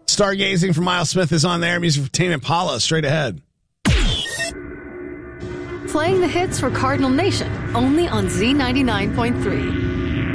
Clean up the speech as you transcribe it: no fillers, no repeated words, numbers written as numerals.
Stargazing from Miles Smith is on there. Music for Tame Impala straight ahead. Playing the hits for Cardinal Nation, only on Z99.3.